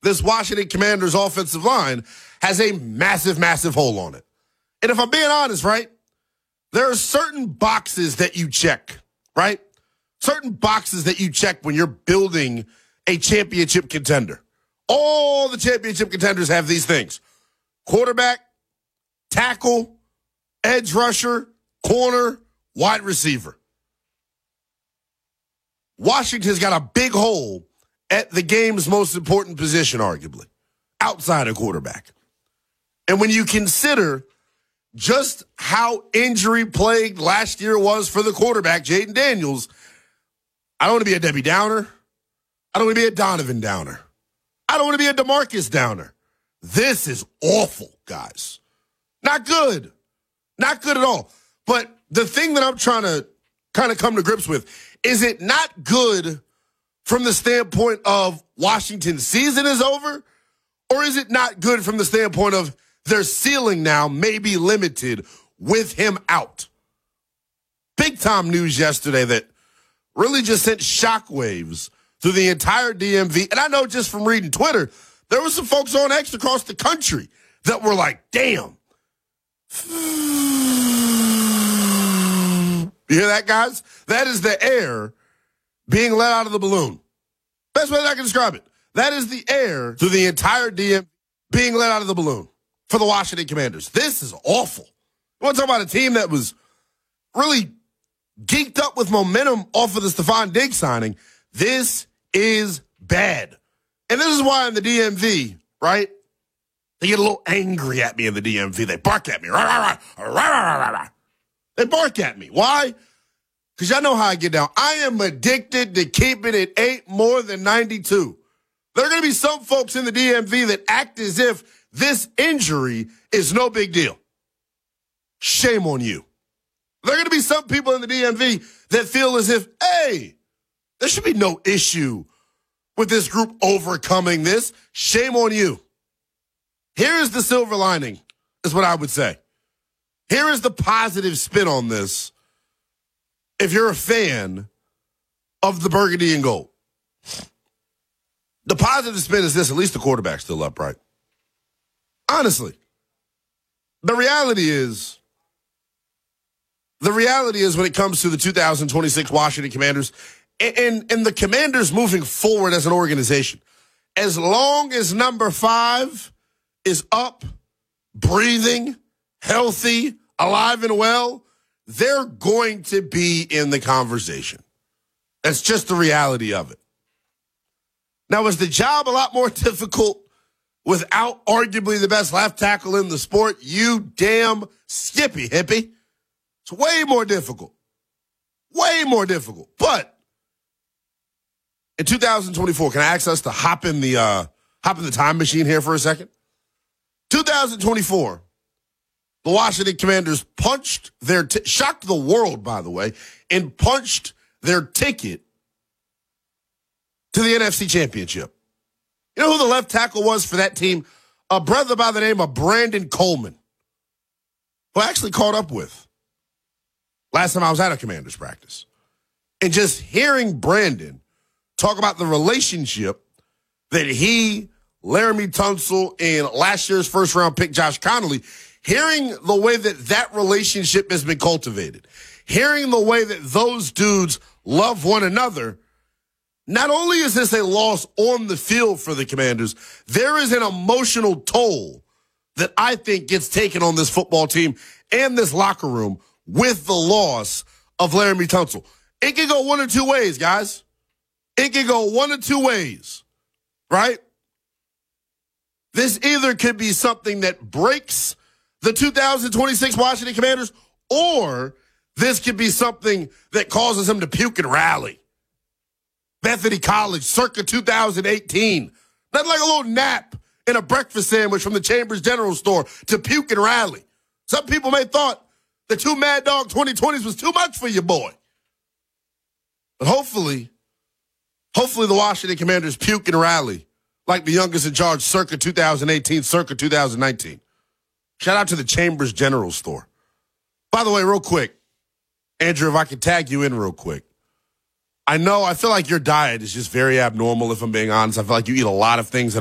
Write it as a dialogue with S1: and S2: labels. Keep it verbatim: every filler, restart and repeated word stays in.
S1: this Washington Commanders offensive line has a massive, massive hole on it. And if I'm being honest, right, there are certain boxes that you check, right? Certain boxes that you check when you're building a championship contender. All the championship contenders have these things: quarterback, tackle, edge rusher, corner, wide receiver. Washington's got a big hole at the game's most important position, arguably, outside of quarterback. And when you consider just how injury-plagued last year was for the quarterback, Jayden Daniels, I don't want to be a Debbie Downer. I don't want to be a Donovan Downer. I don't want to be a DeMarcus Downer. This is awful, guys. Not good. Not good at all. But the thing that I'm trying to kind of come to grips with, is it not good from the standpoint of Washington's season is over? Or is it not good from the standpoint of their ceiling now may be limited with him out? Big time news yesterday that really just sent shockwaves through the entire D M V. And I know just from reading Twitter, there were some folks on X across the country that were like, damn. You hear that, guys? That is the air being let out of the balloon. Best way that I can describe it. That is the air through the entire D M being let out of the balloon for the Washington Commanders. This is awful. You want to talk about a team that was really geeked up with momentum off of the Stephon Diggs signing? This is bad. And this is why in the D M V, right, they get a little angry at me in the D M V. They bark at me. They bark at me. Why? Because y'all know how I get down. I am addicted to keeping it eight more than ninety-two. There are going to be some folks in the D M V that act as if this injury is no big deal. Shame on you. There are going to be some people in the D M V that feel as if, hey, there should be no issue with this group overcoming this. Shame on you. Here is the silver lining, is what I would say. Here is the positive spin on this if you're a fan of the burgundy and gold. The positive spin is this: at least the quarterback's still upright. Honestly. The reality is, the reality is when it comes to the two thousand twenty-six Washington Commanders and, and, and the Commanders moving forward as an organization, as long as number five is up, breathing, healthy, alive and well, they're going to be in the conversation. That's just the reality of it. Now, is the job a lot more difficult without arguably the best left tackle in the sport? You damn skippy hippie. It's way more difficult. Way more difficult. But in two thousand twenty-four, can I ask us to hop in the uh, hop in the time machine here for a second? two thousand twenty-four, the Washington Commanders punched their t- shocked the world, by the way, and punched their ticket to the N F C Championship. You know who the left tackle was for that team? A brother by the name of Brandon Coleman, who I actually caught up with last time I was at a Commanders practice. And just hearing Brandon talk about the relationship that he, Laramie Tunsil, and last year's first-round pick Josh Connolly, hearing the way that that relationship has been cultivated, hearing the way that those dudes love one another, not only is this a loss on the field for the Commanders, there is an emotional toll that I think gets taken on this football team and this locker room with the loss of Laramie Tunsil. It can go one or two ways, guys. It can go one or two ways, right? This either could be something that breaks the two thousand twenty-six Washington Commanders, or this could be something that causes them to puke and rally. Bethany College, circa two thousand eighteen. Nothing like a little nap and a breakfast sandwich from the Chambers General Store to puke and rally. Some people may have thought the two Mad Dog twenty twenties was too much for your boy. But hopefully, hopefully the Washington Commanders puke and rally like the youngest in charge circa two thousand eighteen, circa two thousand nineteen. Shout out to the Chambers General Store. By the way, real quick, Andrew, if I could tag you in real quick. I know, I feel like your diet is just very abnormal, if I'm being honest. I feel like you eat a lot of things that